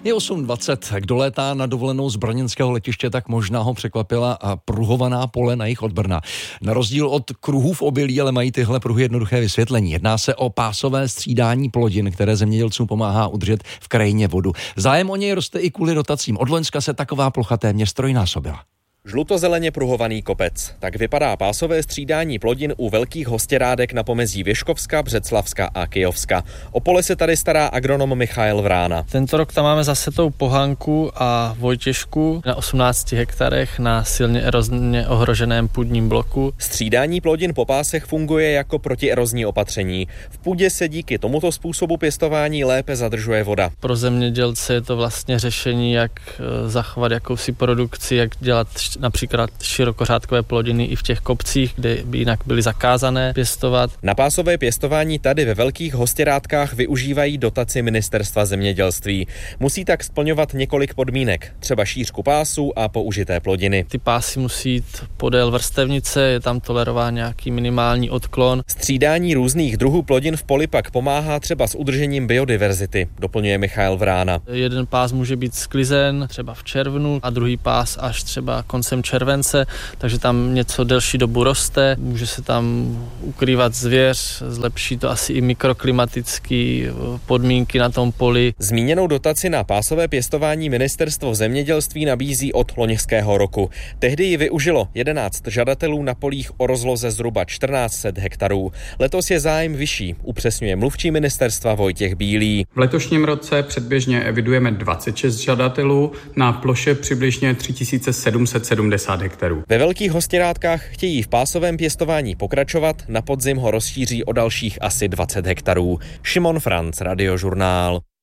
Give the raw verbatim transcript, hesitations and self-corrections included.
Je osm dvacet. Kdo létá na dovolenou z brněnského letiště, tak možná ho překvapila a pruhovaná pole na jih od Brna. Na rozdíl od kruhů v obilí, ale mají tyhle pruhy jednoduché vysvětlení. Jedná se o pásové střídání plodin, které zemědělcům pomáhá udržet v krajině vodu. Zájem o něj roste i kvůli dotacím. Od loňska se taková plocha téměř trojnásobila. Žlutozeleně pruhovaný kopec. Tak vypadá pásové střídání plodin u velkých hostěrádek na pomezí Věškovska, Břeclavska a Kyjovska. O pole se tady stará agronom Michael Vrána. Tento rok tam máme zase tou Pohanku a Vojtěžku na osmnácti hektarech na silně erozně ohroženém půdním bloku. Střídání plodin po pásech funguje jako protierozní opatření. V půdě se díky tomuto způsobu pěstování lépe zadržuje voda. Pro zemědělce je to vlastně řešení, jak zachovat jakousi produkci, jak dělat například širokořádkové plodiny i v těch kopcích, kde by jinak byly zakázané pěstovat. Na pásové pěstování tady ve velkých hostěrádkách využívají dotaci Ministerstva zemědělství. Musí tak splňovat několik podmínek, třeba šířku pásů a použité plodiny. Ty pásy musí jít podél vrstevnice, je tam tolerován nějaký minimální odklon. Střídání různých druhů plodin v poli pak pomáhá třeba s udržením biodiverzity, doplňuje Michael Vrána. Jeden pás může být sklizen třeba v červnu a druhý pás až třeba koncem července, takže tam něco delší dobu roste, může se tam ukrývat zvěř, zlepší to asi i mikroklimatické podmínky na tom poli. Zmíněnou dotaci na pásové pěstování Ministerstvo zemědělství nabízí od loňského roku. Tehdy ji využilo jedenáct žadatelů na polích o rozloze zhruba čtrnáct set hektarů. Letos je zájem vyšší, upřesňuje mluvčí ministerstva Vojtěch Bílý. V letošním roce předběžně evidujeme dvacet šest žadatelů na ploše přibližně tři tisíce sedm set sedmdesát hektarů. Ve velkých hostěrádkách chtějí v pásovém pěstování pokračovat, na podzim ho rozšíří o dalších asi dvacet hektarů. Šimon Franc, Radiožurnál.